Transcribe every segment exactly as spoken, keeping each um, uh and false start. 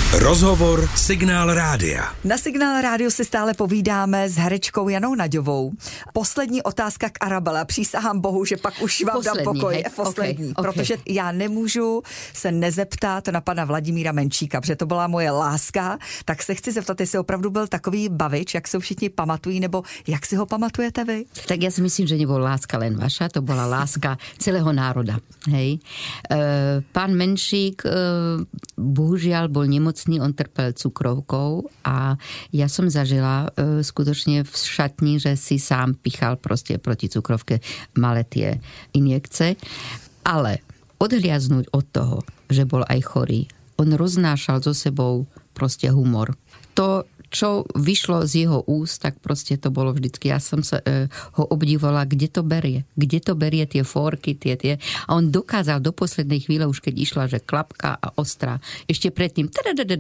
Rozhovor Signál rádia. Na Signál rádiu si stále povídáme s herečkou Janou Naďovou. Poslední otázka k Arabele. Přísahám Bohu, že pak už vám dám pokoj. Hej. Poslední, okay, okay. Protože já nemůžu se nezeptat na pana Vladimíra Menšíka, protože to byla moje láska. Tak se chci zeptat, jestli opravdu byl takový bavič, jak se všichni pamatují, nebo jak si ho pamatujete vy? Tak ja si myslím, že nebol láska len vaša, to bola láska celého národa. Hej. E, pán Menšík e, bohužiaľ bol nemocný, on trpel cukrovkou a ja som zažila e, skutočne v šatni, že si sám pichal proste proti cukrovke malé tie injekce. Ale odhliaznúť od toho, že bol aj chorý, on roznášal so sebou proste humor. To, čo vyšlo z jeho úst, tak proste to bolo vždycky. Ja som sa e, ho obdivovala, kde to berie. Kde to berie tie fórky, tie, tie. A on dokázal do poslednej chvíle, už keď išla, že klapka a ostrá. Ešte predtým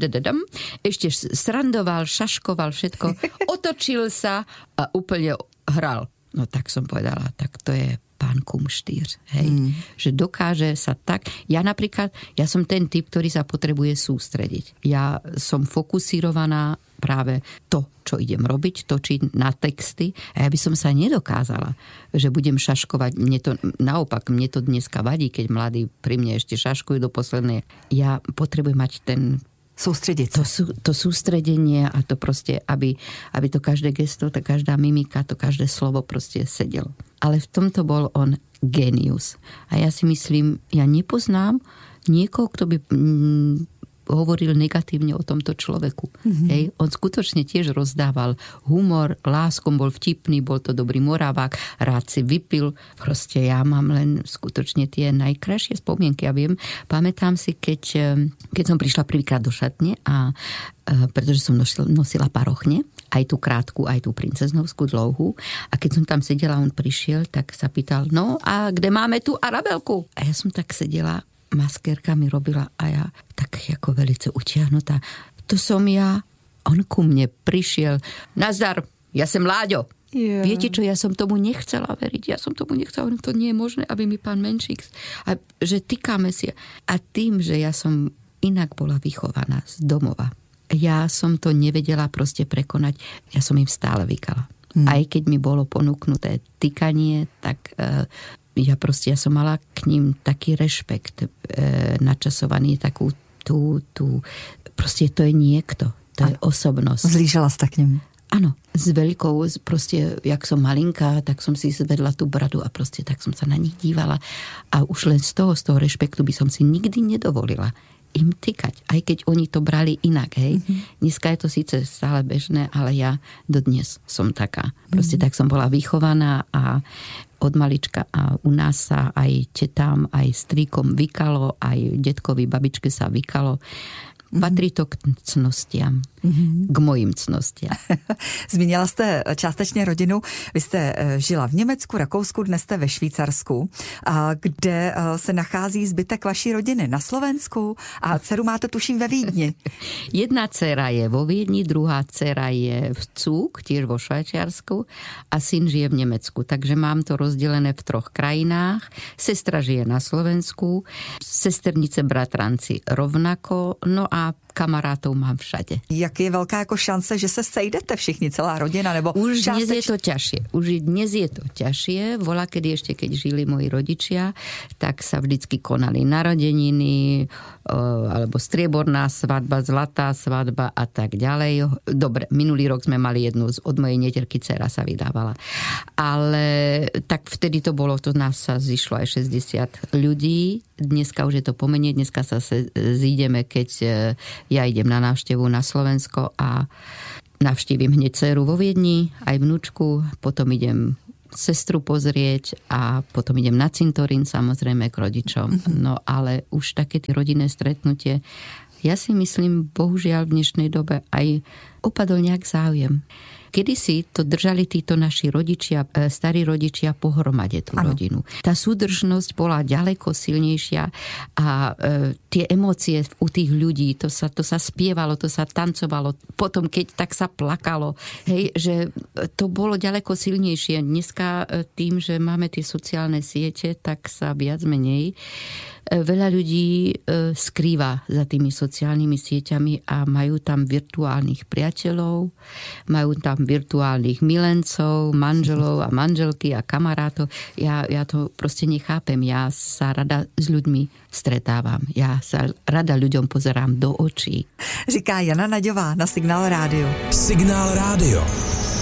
ešte srandoval, šaškoval všetko. Otočil sa a úplne hral. No tak som povedala, tak to je pán Kumštýr, hej. Mm. Že dokáže sa tak... Ja napríklad, ja som ten typ, ktorý sa potrebuje sústrediť. Ja som fokusírovaná práve to, čo idem robiť, točiť na texty. A ja by som sa nedokázala, že budem šaškovať. Mne to, naopak, mne to dneska vadí, keď mladí pri mne ešte šaškujú do poslednej. Ja potrebujem mať ten... Sústrediť to, sú, to sústredenie a to proste, aby, aby to každé gesto, to každá mimika, to každé slovo proste sedelo. Ale v tomto bol on génius. A ja si myslím, ja nepoznám niekoho, kto by mm, hovoril negatívne o tomto človeku. Mm-hmm. Hej? On skutočne tiež rozdával humor, láskom, bol vtipný, bol to dobrý Moravák, rád si vypil. Proste ja mám len skutočne tie najkrajšie spomienky. Ja viem, pamätám si, keď, keď som prišla prvýkrát do šatne a pretože som nosila parochne, aj tú krátku, aj tú princeznovskú dlouhú. A keď som tam sedela, on prišiel, tak sa pýtal, no a kde máme tú Arabelku? A ja som tak sedela, maskérka mi robila a ja tak ako velice utiahnutá. To som ja. On ku mne prišiel. Nazdar, ja som Láďo. Yeah. Viete čo, ja som tomu nechcela veriť. Ja som tomu nechcela veriť. To nie je možné, aby mi pán Menšík... A že týkame si. A tým, že ja som inak bola vychovaná z domova, ja som to nevedela proste prekonať. Ja som im stále vykala. Hmm. Aj keď mi bolo ponúknuté tykanie, tak e, ja proste, ja som mala k ním taký rešpekt e, načasovaný, takú tú, tú, proste to je niekto. To je osobnosť. Zlížala sa k ním. Áno, s veľkou, proste, jak som malinká, tak som si zvedla tú bradu a proste tak som sa na nich dívala. A už len z toho, z toho rešpektu by som si nikdy nedovolila im tykať, aj keď oni to brali inak, hej. Mm-hmm. Dneska je to síce stále bežné, ale ja dodnes som taká. Proste mm-hmm. tak som bola vychovaná a od malička a u nás sa aj tetám, aj strýkom vykalo, aj detkovi, babičke sa vykalo. Patrí to k cnostiam, mm-hmm. k mojim cnostiam. Zmínila jste částečně rodinu. Vy jste žila v Německu, Rakousku, dnes jste ve Švýcarsku, kde se nachází zbytek vaší rodiny na Slovensku a dceru máte tuším ve Vídni. Jedna dcera je vo Viedni, druhá dcera je v Cúk, tiež vo Švajčiarsku a syn žije v Nemecku. Takže mám to rozdelené v troch krajinách. Sestra žije na Slovensku, sesternice, bratranci rovnako, no a a kamarátov mám všade. Jak je veľká ako šance, že sa sejdete všichni, celá rodina? Nebo už částeč... dnes je to ťažšie. Už dnes je to ťažšie. Volá, kedy ešte, keď žili moji rodičia, tak sa vždycky konali narodeniny, alebo strieborná svadba, zlatá svadba a tak ďalej. Dobre, minulý rok sme mali jednu, od mojej neterky dcera sa vydávala. Ale tak vtedy to bolo, to nás sa zišlo aj šesťdesiat ľudí. Dneska už je to pomenej, dneska sa zídeme, keď ja idem na návštevu na Slovensko a navštívim hneď dceru vo Viedni, aj vnúčku, potom idem sestru pozrieť a potom idem na cintorín samozrejme k rodičom. No ale už také tie rodinné stretnutie, ja si myslím, bohužiaľ v dnešnej dobe aj upadol nejak záujem. Kedysi to držali títo naši rodičia, starí rodičia pohromade tú ano. rodinu. Tá súdržnosť bola ďaleko silnejšia a e, tie emócie u tých ľudí, to sa, to sa spievalo, to sa tancovalo, potom keď tak sa plakalo, hej, že to bolo ďaleko silnejšie. Dneska tým, že máme tie sociálne siete, tak sa viac menej veľa ľudí skrýva za tými sociálnymi sieťami a majú tam virtuálnych priateľov, majú tam virtuálnych milencov, manželov a manželky a kamarátov. Ja, ja to proste nechápem. Ja sa rada s ľuďmi stretávam. Ja sa rada ľuďom pozerám do očí. Říká Jana Naďová na Signál rádiu. Signál rádio.